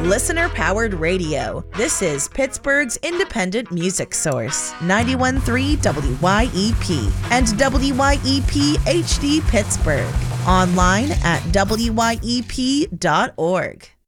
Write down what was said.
Listener-powered radio. This is Pittsburgh's independent music source, 91.3 WYEP and WYEP HD Pittsburgh. Online at wyep.org.